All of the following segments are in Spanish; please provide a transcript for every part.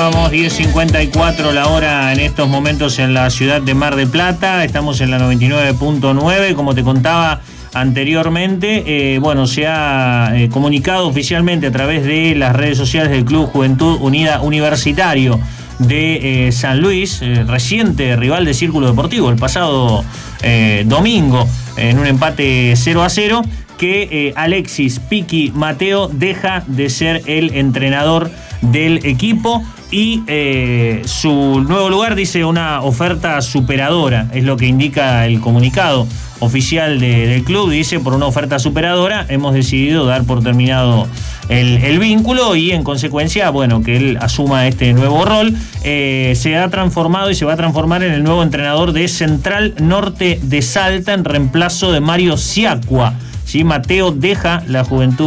continuamos, 10:54 la hora en estos momentos en la ciudad de Mar del Plata. Estamos en la 99.9, como te contaba anteriormente. Se ha comunicado oficialmente a través de las redes sociales del Club Juventud Unida Universitario de San Luis, reciente rival de Círculo Deportivo, el pasado domingo, en un empate 0-0, que Alexis Piqui Mateo deja de ser el entrenador del equipo y su nuevo lugar, dice, una oferta superadora, es lo que indica el comunicado oficial del club. Dice: por una oferta superadora hemos decidido dar por terminado el vínculo y en consecuencia, que él asuma este nuevo rol. Se ha transformado y se va a transformar en el nuevo entrenador de Central Norte de Salta en reemplazo de Mario Siacua. ¿Sí? Mateo deja la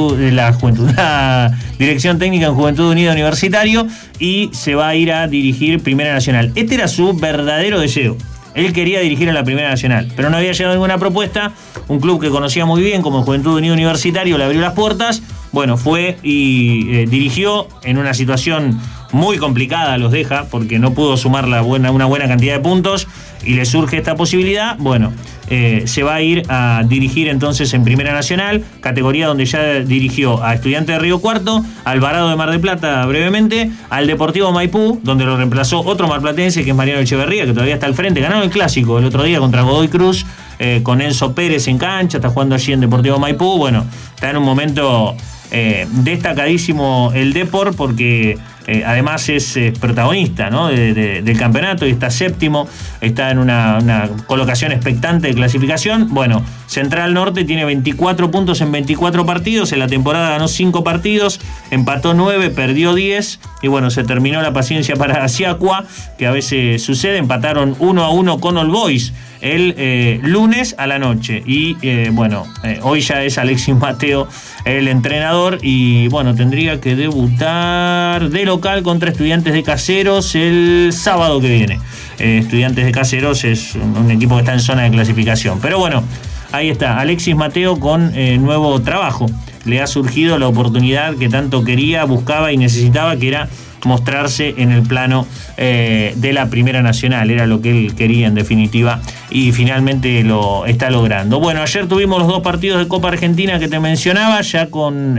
dirección técnica en Juventud Unida Universitario y se va a ir a dirigir Primera Nacional. Este era su verdadero deseo. Él quería dirigir a la Primera Nacional, pero no había llegado ninguna propuesta. Un club que conocía muy bien, como Juventud Unida Universitario, le abrió las puertas. Fue y dirigió en una situación muy complicada, los deja, porque no pudo sumar una buena cantidad de puntos y le surge esta posibilidad. Se va a ir a dirigir entonces en Primera Nacional, categoría donde ya dirigió a Estudiantes de Río Cuarto, Alvarado de Mar del Plata brevemente, al Deportivo Maipú, donde lo reemplazó otro marplatense que es Mariano Echeverría, que todavía está al frente. Ganaron el clásico el otro día contra Godoy Cruz, con Enzo Pérez en cancha, está jugando allí en Deportivo Maipú. Está en un momento destacadísimo el Depor, porque además es protagonista, ¿no? del campeonato, y está séptimo, está en una colocación expectante de clasificación. Central Norte tiene 24 puntos en 24 partidos, en la temporada ganó 5 partidos, empató 9, perdió 10, y se terminó la paciencia para Siacua, que a veces sucede. Empataron 1-1 con All Boys el lunes a la noche, y hoy ya es Alexis Mateo el entrenador, y tendría que debutar de local contra Estudiantes de Caseros el sábado que viene. Estudiantes de Caseros es un equipo que está en zona de clasificación, pero ahí está Alexis Mateo con nuevo trabajo. Le ha surgido la oportunidad que tanto quería, buscaba y necesitaba, que era mostrarse en el plano de la Primera Nacional. Era lo que él quería en definitiva, y finalmente lo está logrando. Ayer tuvimos los 2 partidos de Copa Argentina que te mencionaba, ya con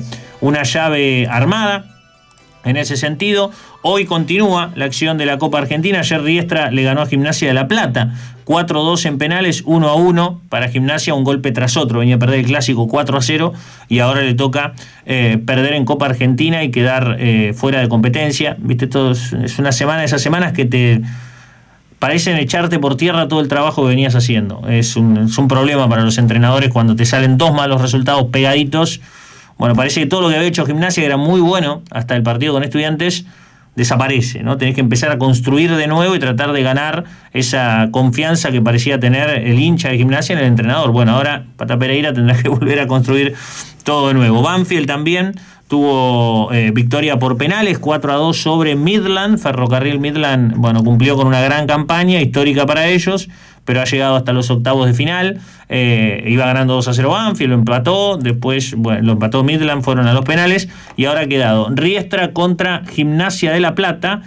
una llave armada en ese sentido. Hoy continúa la acción de la Copa Argentina. Ayer Riestra le ganó a Gimnasia de La Plata 4-2 en penales, 1-1 para Gimnasia, un golpe tras otro. Venía a perder el clásico 4-0 y ahora le toca perder en Copa Argentina y quedar fuera de competencia. Viste, todo es una semana, esas semanas que te parecen echarte por tierra todo el trabajo que venías haciendo. Es un problema para los entrenadores cuando te salen 2 malos resultados pegaditos. Parece que todo lo que había hecho Gimnasia, que era muy bueno hasta el partido con Estudiantes, desaparece, ¿no? Tenés que empezar a construir de nuevo y tratar de ganar esa confianza que parecía tener el hincha de Gimnasia en el entrenador. Ahora Pata Pereira tendrá que volver a construir todo de nuevo. Banfield también tuvo victoria por penales, 4-2 sobre Midland. Ferrocarril Midland, cumplió con una gran campaña histórica para ellos, pero ha llegado hasta los octavos de final. Iba ganando 2-0 Banfield, lo empató, después lo empató Midland, fueron a los penales, y ahora ha quedado Riestra contra Gimnasia de La Plata.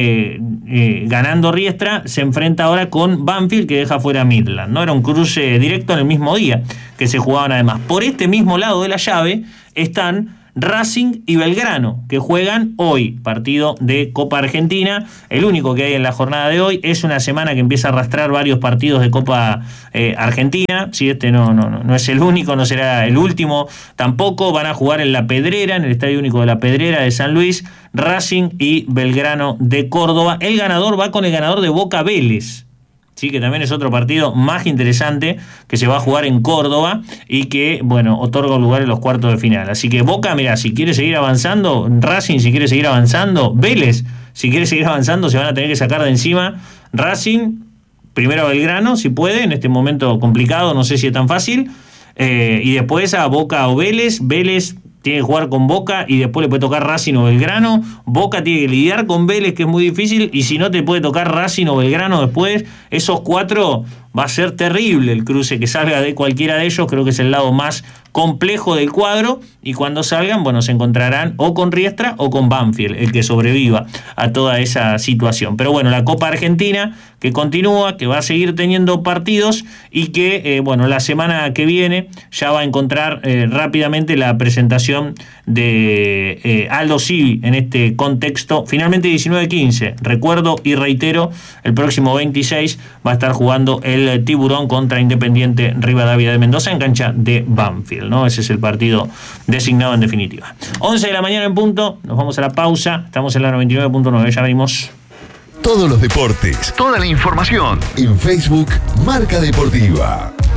Ganando Riestra, se enfrenta ahora con Banfield, que deja fuera a Midland, ¿no? Era un cruce directo en el mismo día que se jugaban. Además, por este mismo lado de la llave están Racing y Belgrano, que juegan hoy, partido de Copa Argentina, el único que hay en la jornada de hoy. Es una semana que empieza a arrastrar varios partidos de Copa Argentina. Si este no es el único, no será el último tampoco. Van a jugar en La Pedrera, en el Estadio Único de La Pedrera de San Luis, Racing y Belgrano de Córdoba. El ganador va con el ganador de Boca Vélez. Sí, que también es otro partido más interesante que se va a jugar en Córdoba y que, otorga un lugar en los cuartos de final. Así que Boca, mirá, si quiere seguir avanzando, Racing si quiere seguir avanzando, Vélez si quiere seguir avanzando, se van a tener que sacar de encima Racing, primero a Belgrano, si puede, en este momento complicado, no sé si es tan fácil, y después a Boca o Vélez. Vélez tiene que jugar con Boca y después le puede tocar Racing o Belgrano. Boca tiene que lidiar con Vélez, que es muy difícil, y si no te puede tocar Racing o Belgrano después. Esos 4 va a ser terrible el cruce que salga de cualquiera de ellos. Creo que es el lado más complejo del cuadro, y cuando salgan, bueno, se encontrarán o con Riestra o con Banfield, el que sobreviva a toda esa situación. Pero bueno, la Copa Argentina que continúa, que va a seguir teniendo partidos y que, bueno, la semana que viene ya va a encontrar rápidamente la presentación de Aldo Civi en este contexto. Finalmente 19-15, recuerdo y reitero, el próximo 26 va a estar jugando el Tiburón contra Independiente Rivadavia de Mendoza en cancha de Banfield, ¿no? Ese es el partido designado en definitiva. 11 de la mañana en punto, nos vamos a la pausa, estamos en la 99.9, ya venimos. Todos los deportes, toda la información en Facebook Marca Deportiva.